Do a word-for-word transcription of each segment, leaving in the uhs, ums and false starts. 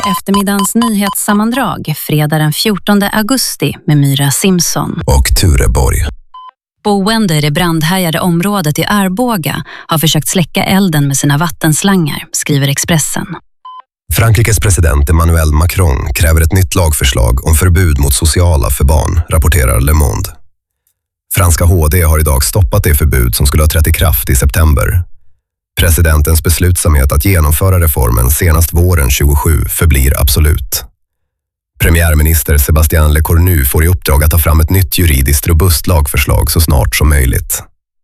eftermiddagens nyhetssammandrag fredag den fjortonde augusti med Myra Simpson och Ture Borg. Boende i det brandhärjade området i Arboga har försökt släcka elden med sina vattenslangar, skriver Expressen. Frankrikes president Emmanuel Macron kräver ett nytt lagförslag om förbud mot sociala för barn, rapporterar Le Monde. Franska H D har idag stoppat det förbud som skulle ha trätt i kraft i september. Presidentens beslutsamhet att genomföra reformen senast våren tjugosju förblir absolut. Premiärminister Sébastien Lecornu får i uppdrag att ta fram ett nytt juridiskt robust lagförslag så snart som möjligt.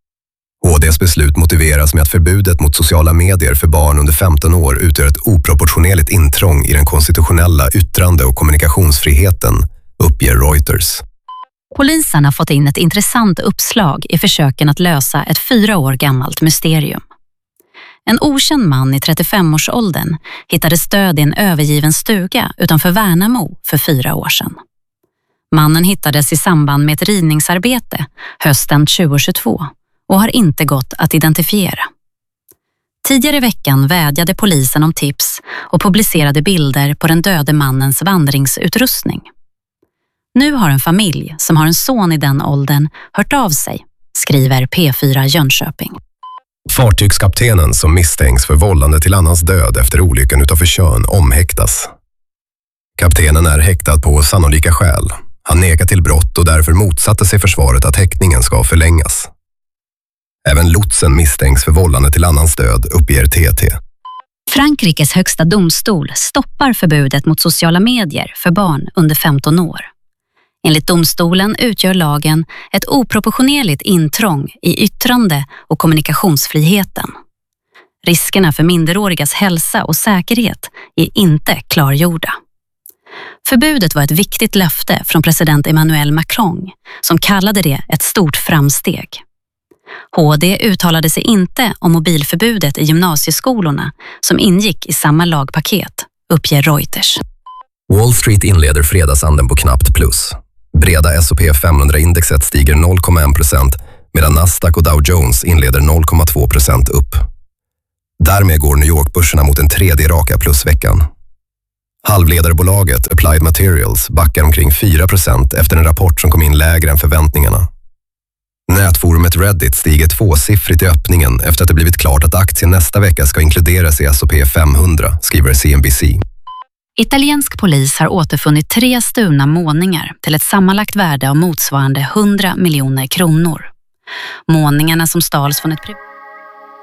H D:s beslut motiveras med att förbudet mot sociala medier för barn under femton år utgör ett oproportionerligt intrång i den konstitutionella yttrande- och kommunikationsfriheten, uppger Reuters. Polisen har fått in ett intressant uppslag i försöken att lösa ett fyra år gammalt mysterium. En okänd man i trettiofemårsåldern hittade stöd i en övergiven stuga utanför Värnamo för fyra år sedan. Mannen hittades i samband med ett rivningsarbete hösten tjugohundratjugotvå och har inte gått att identifiera. Tidigare i veckan vädjade polisen om tips och publicerade bilder på den döde mannens vandringsutrustning. Nu har en familj som har en son i den åldern hört av sig, skriver P fyra Jönköping. Fartygskaptenen som misstänks för vållande till annans död efter olyckan utanför Tjörn omhäktas. Kaptenen är häktad på sannolika skäl. Han nekar till brott och därför motsatte sig försvaret att häktningen ska förlängas. Även lotsen misstänks för vållande till annans död, uppger T T. Frankrikes högsta domstol stoppar förbudet mot sociala medier för barn under femton år. Enligt domstolen utgör lagen ett oproportionerligt intrång i yttrande- och kommunikationsfriheten. Riskerna för minderårigas hälsa och säkerhet är inte klargjorda. Förbudet var ett viktigt löfte från president Emmanuel Macron som kallade det ett stort framsteg. H D uttalade sig inte om mobilförbudet i gymnasieskolorna som ingick i samma lagpaket, uppger Reuters. Wall Street inleder fredagshandeln på knappt plus. Breda S och P femhundra-indexet stiger noll komma en procent medan Nasdaq och Dow Jones inleder noll komma två procent upp. Därmed går New York-börserna mot en tredje raka plusveckan. Halvledarbolaget Applied Materials backar omkring fyra procent efter en rapport som kom in lägre än förväntningarna. Nätforumet Reddit stiger tvåsiffrigt i öppningen efter att det blivit klart att aktien nästa vecka ska inkluderas i S och P femhundra, skriver C N B C. Italiensk polis har återfunnit tre stulna målningar till ett sammanlagt värde av motsvarande hundra miljoner kronor. Målningarna som stals från ett privat